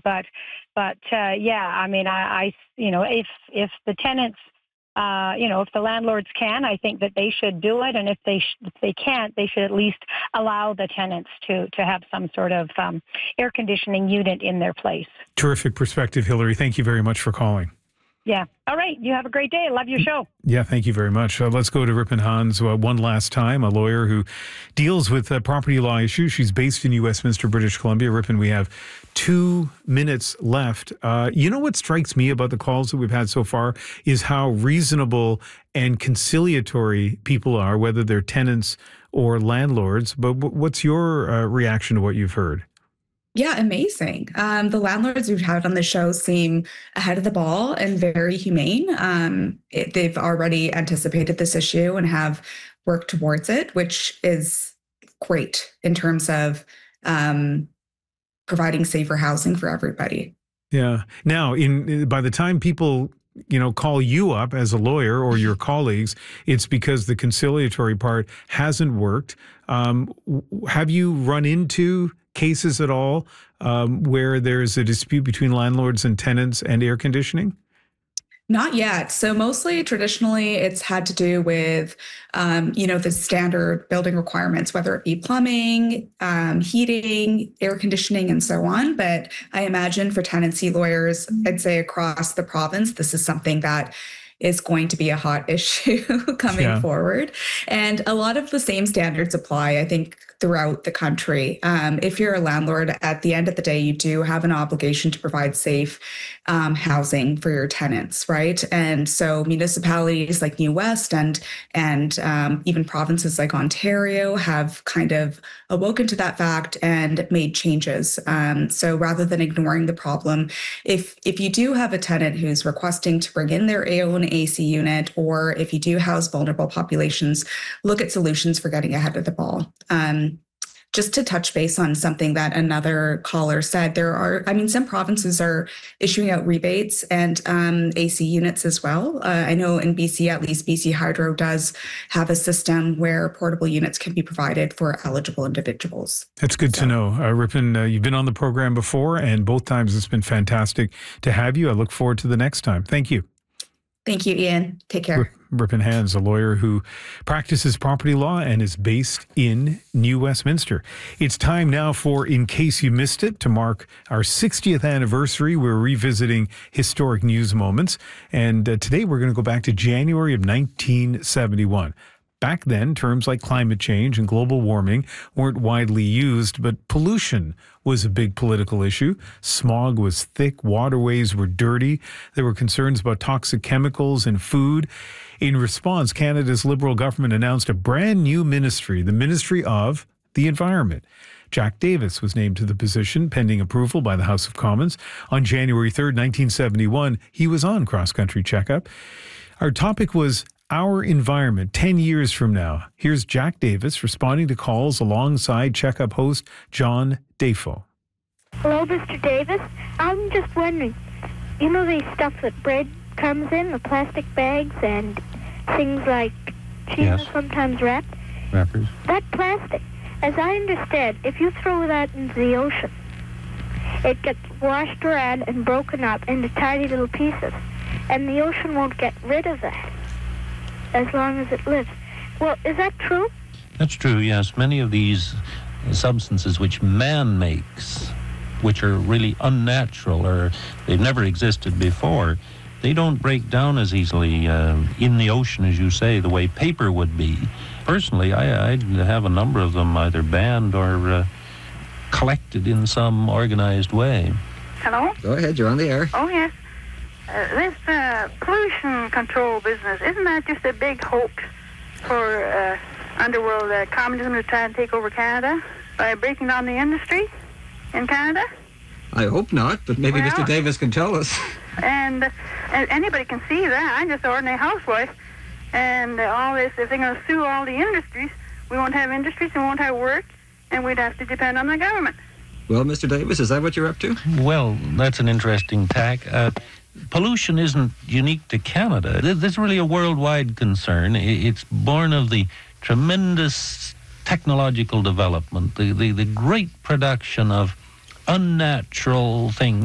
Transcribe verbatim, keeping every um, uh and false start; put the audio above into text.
But, but uh, yeah, I mean, I, I, you know, if if the tenants, uh, you know, if the landlords can, I think that they should do it, and if they sh- if they can't, they should at least allow the tenants to to have some sort of um, air conditioning unit in their place. Terrific perspective, Hillary. Thank you very much for calling. Yeah. All right. You have a great day. Love your show. Yeah, thank you very much. Uh, let's go to Ripon Hans uh, one last time, a lawyer who deals with uh, property law issues. She's based in Westminster, British Columbia. Ripon, we have two minutes left. Uh, you know what strikes me about the calls that we've had so far is how reasonable and conciliatory people are, whether they're tenants or landlords. But what's your uh, reaction to what you've heard? Yeah, amazing. Um, the landlords we've had on the show seem ahead of the ball and very humane. Um, it, they've already anticipated this issue and have worked towards it, which is great in terms of um, providing safer housing for everybody. Yeah. Now, in by the time people, you know, call you up as a lawyer or your colleagues, it's because the conciliatory part hasn't worked. Um, have you run into cases at all um, where there's a dispute between landlords and tenants and air conditioning? Not yet. So mostly traditionally it's had to do with, um, you know, the standard building requirements, whether it be plumbing, um, heating, air conditioning, and so on. But I imagine for tenancy lawyers, I'd say across the province, this is something that is going to be a hot issue coming yeah. forward. And a lot of the same standards apply, I think, throughout the country. Um, if you're a landlord, at the end of the day, you do have an obligation to provide safe um, housing for your tenants, right? And so municipalities like New West and, and um, even provinces like Ontario have kind of awoken to that fact and made changes. Um, so rather than ignoring the problem, if, if you do have a tenant who's requesting to bring in their own A C unit, or if you do house vulnerable populations, look at solutions for getting ahead of the ball. Um, just to touch base on something that another caller said, there are, I mean, some provinces are issuing out rebates and um, A C units as well. Uh, I know in B C, at least B C Hydro does have a system where portable units can be provided for eligible individuals. That's good so. to know. Uh, Ripon, uh, you've been on the program before, and both times it's been fantastic to have you. I look forward to the next time. Thank you. Thank you, Ian. Take care. Ripon Hans, a lawyer who practices property law and is based in New Westminster. It's time now for In Case You Missed It. To mark our sixtieth anniversary, we're revisiting historic news moments. And uh, today we're going to go back to January of nineteen seventy-one. Back then, terms like climate change and global warming weren't widely used, but pollution was a big political issue. Smog was thick, waterways were dirty. There were concerns about toxic chemicals in food. In response, Canada's Liberal government announced a brand new ministry, the Ministry of the Environment. Jack Davis was named to the position pending approval by the House of Commons. On January third, nineteen seventy-one, he was on Cross Country Checkup. Our topic was our environment ten years from now. Here's Jack Davis responding to calls alongside Checkup host John Defoe. Hello, Mister Davis. I'm just wondering, you know the stuff that bread comes in, the plastic bags and things like cheese yes. sometimes wrapped? Wrappers. That plastic, as I understand, if you throw that into the ocean, it gets washed around and broken up into tiny little pieces, and the ocean won't get rid of that as long as it lives. Well, is that true? That's true, yes. Many of these substances which man makes, which are really unnatural or they've never existed before, they don't break down as easily uh, in the ocean, as you say, the way paper would be. Personally, I, I'd have a number of them either banned or uh, collected in some organized way. Hello? Go ahead, you're on the air. Oh, yes. Uh, this uh, pollution control business, isn't that just a big hoax for uh, underworld uh, communism to try and take over Canada by breaking down the industry in Canada? I hope not, but maybe well, Mister Davis can tell us. And, uh, and anybody can see that. I'm just an ordinary housewife. And uh, all this, if they're going to sue all the industries, we won't have industries, we won't have work, and we'd have to depend on the government. Well, Mister Davis, is that what you're up to? Well, that's an interesting tack. Uh, pollution isn't unique to Canada. This is really a worldwide concern. It's born of the tremendous technological development, the, the, the great production of unnatural things.